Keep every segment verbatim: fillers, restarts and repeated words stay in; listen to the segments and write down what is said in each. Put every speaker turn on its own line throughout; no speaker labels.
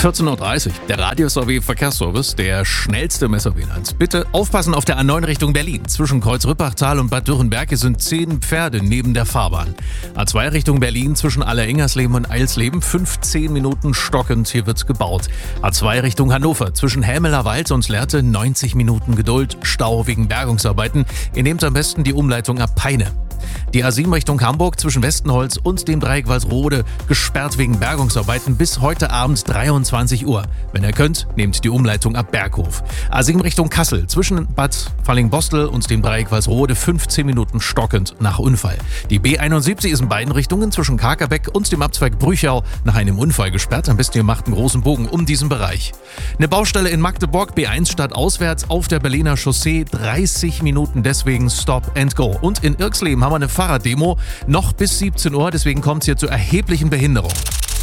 vierzehn Uhr dreißig, der Radius A W Verkehrsservice, der schnellste im S A W-Land. Bitte aufpassen auf der A neun Richtung Berlin. Zwischen Kreuz-Rippachtal und Bad Dürrenberg sind zehn Pferde neben der Fahrbahn. A zwei Richtung Berlin zwischen Allerengersleben und Eilsleben, fünfzehn Minuten stockend, hier wird gebaut. A zwei Richtung Hannover zwischen Helmeler Wald und Lehrte, neunzig Minuten Geduld, Stau wegen Bergungsarbeiten. Ihr nehmt am besten die Umleitung ab Peine. Die A sieben Richtung Hamburg zwischen Westenholz und dem Dreieck Walsrode gesperrt wegen Bergungsarbeiten bis heute Abend dreiundzwanzig Uhr. Wenn ihr könnt, nehmt die Umleitung ab Berghof. A sieben Richtung Kassel zwischen Bad Fallingbostel und dem Dreieck Walsrode fünfzehn Minuten stockend nach Unfall. Die B einundsiebzig ist in beiden Richtungen zwischen Kakerbeck und dem Abzweig Brüchau nach einem Unfall gesperrt. Am besten ihr macht einen großen Bogen um diesen Bereich. Eine Baustelle in Magdeburg, B eins stadtauswärts auf der Berliner Chaussee, dreißig Minuten, deswegen Stop and Go. Und in Irksleben haben wir eine Fahrraddemo, noch bis siebzehn Uhr, deswegen kommt es hier zu erheblichen Behinderungen.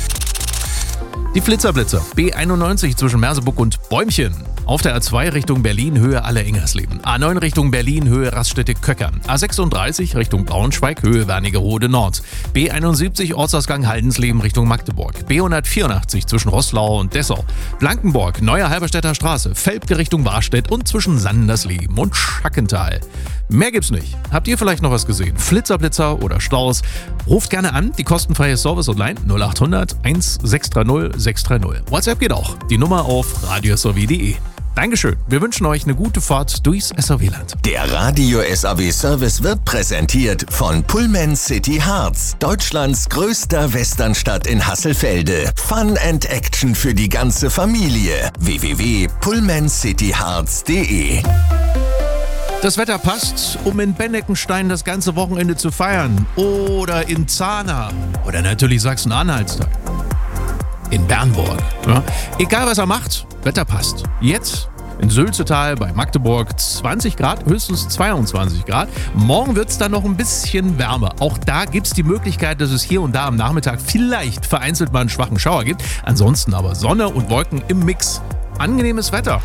Die Flitzerblitzer, B einundneunzig zwischen Merseburg und Bäumchen. Auf der A zwei Richtung Berlin, Höhe Allerengersleben. A neun Richtung Berlin, Höhe Raststätte-Köcker. A sechsunddreißig Richtung Braunschweig, Höhe Wernigerode Nord. B einundsiebzig Ortsausgang Haldensleben Richtung Magdeburg. B hundertvierundachtzig zwischen Roßlau und Dessau. Blankenburg, Neue Halberstädter Straße, Velpke Richtung Warstedt und zwischen Sandersleben und Schackental. Mehr gibt's nicht. Habt ihr vielleicht noch was gesehen? Flitzerblitzer oder Staus? Ruft gerne an, die kostenfreie Service-Hotline null acht hundert eins sechs drei null sechs drei null. WhatsApp geht auch. Die Nummer auf radios a w punkt de. Dankeschön. Wir wünschen euch eine gute Fahrt durchs S A W-Land.
Der Radio S A W-Service wird präsentiert von Pullman City Harz, Deutschlands größter Westernstadt in Hasselfelde. Fun and Action für die ganze Familie. w w w punkt pullman city harz punkt de.
Das Wetter passt, um in Benneckenstein das ganze Wochenende zu feiern. Oder in Zahna. Oder natürlich Sachsen-Anhaltsteil. In Bernburg. Ja. Egal was er macht, Wetter passt. Jetzt in Sülzetal bei Magdeburg zwanzig Grad, höchstens zweiundzwanzig Grad. Morgen wird es dann noch ein bisschen wärmer. Auch da gibt es die Möglichkeit, dass es hier und da am Nachmittag vielleicht vereinzelt mal einen schwachen Schauer gibt. Ansonsten aber Sonne und Wolken im Mix. Angenehmes Wetter.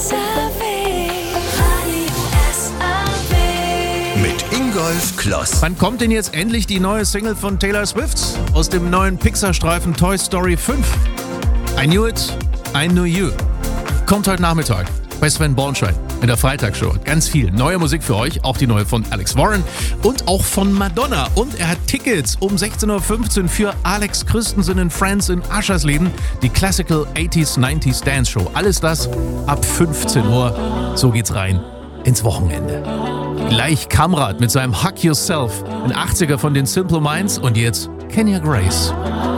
Mit Ingolf Kloss.
Wann kommt denn jetzt endlich die neue Single von Taylor Swift aus dem neuen Pixar-Streifen Toy Story fünf? I Knew It, I Knew You. Kommt heute Nachmittag bei Sven Bornschein in der Freitagsshow. Ganz viel neue Musik für euch, auch die neue von Alex Warren und auch von Madonna. Und er hat Tickets um sechzehn Uhr fünfzehn für Alex Christensen in Friends in Aschersleben, die Classical achtziger, neunziger Dance Show. Alles das ab fünfzehn Uhr. So geht's rein ins Wochenende. Gleich Kamrat mit seinem Hug Yourself, ein achtziger von den Simple Minds und jetzt Kenya Grace.